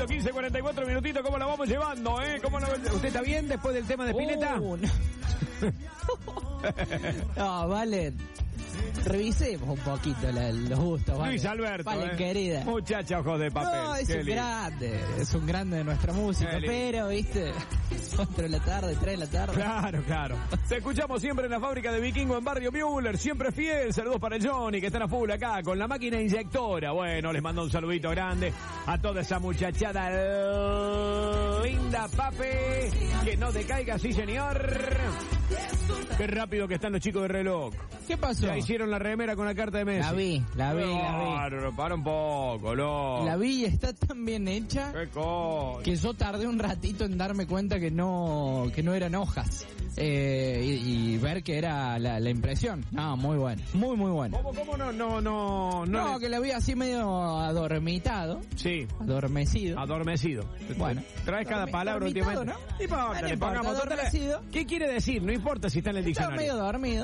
minutitos, 15, 44 minutitos. ¿Cómo la vamos llevando, ¿Usted está bien después del tema de Spinetta? No. No, vale. Revisemos un poquito los gustos, ¿vale? Luis Alberto, vale, querida. Muchacha ojos de papel. No, es un grande de nuestra música, pero, viste, 4 de la tarde, 3 de la tarde. Claro. Te escuchamos siempre en la fábrica de Vikingo en Barrio Müller, siempre fiel. Saludos para el Johnny, que están a full acá con la máquina inyectora. Bueno, les mando un saludito grande a toda esa muchachada linda, pape. Que no te caiga, sí, señor. Qué rápido que están los chicos de reloj. ¿Qué pasó? Ya hicieron la remera con la carta de Messi. La vi. Claro, para un poco, loco. La vi y está tan bien hecha. Qué cosa. Que yo tardé un ratito en darme cuenta que no eran hojas. Y ver que era la impresión. No, muy bueno. Muy bueno. ¿Cómo no? No, que la vi así medio adormitado. Sí. Adormecido. Bueno. Traes cada palabra últimamente. ¿No? No importa, le pongamos adormecido. ¿Qué quiere decir? No importa si está en el diccionario. Estaba medio dormido.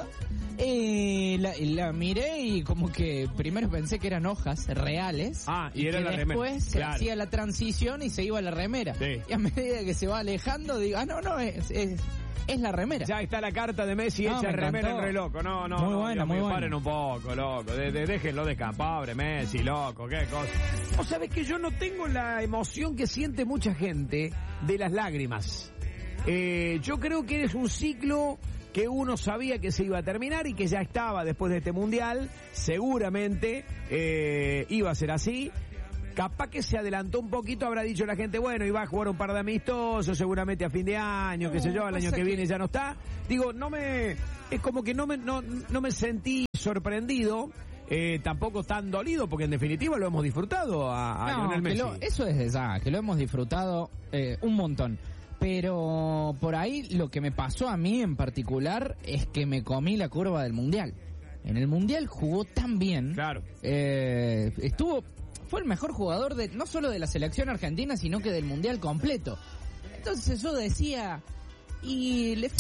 La miré y como que primero pensé que eran hojas reales. Y era la remera. Después se hacía la transición y se iba a la remera. Sí. Y a medida que se va alejando, digo, no, es la remera. Ya está la carta de Messi hecha remera en reloj. No. Muy buena. Paren un poco, loco. Déjenlo de pobre Messi, loco. Qué cosa. ¿Vos sabés que yo no tengo la emoción que siente mucha gente de las lágrimas? Yo creo que es un ciclo que uno sabía que se iba a terminar y que ya estaba después de este mundial. Seguramente iba a ser así. Capaz que se adelantó un poquito, habrá dicho la gente, bueno, iba a jugar un par de amistosos, seguramente a fin de año, qué sé yo, el año que viene ya no está. Digo, es como que no me sentí sorprendido, tampoco tan dolido, porque en definitiva lo hemos disfrutado a Lionel Messi. Eso es que lo hemos disfrutado un montón. Pero por ahí lo que me pasó a mí en particular es que me comí la curva del Mundial. En el Mundial jugó tan bien. Claro. Fue el mejor jugador no solo de la selección argentina, sino que del Mundial completo. Entonces yo decía, y le